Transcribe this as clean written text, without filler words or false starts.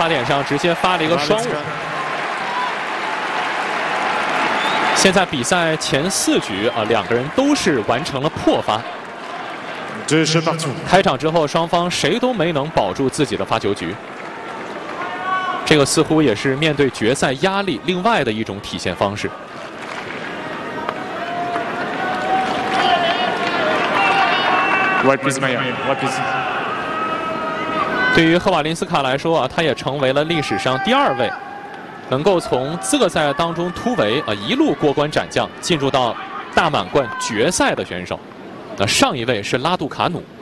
发点上直接发了一个双误。现在比赛前4局啊，两个人都是完成了破发。开场之后，双方谁都没能保住自己的发球局。这个似乎也是面对决赛压力另外的一种体现方式。对于赫瓦林斯卡来说啊，他也成为了历史上第2位能够从资格赛当中突围啊一路过关斩将进入到大满贯决赛的选手。那上一位是拉杜卡努。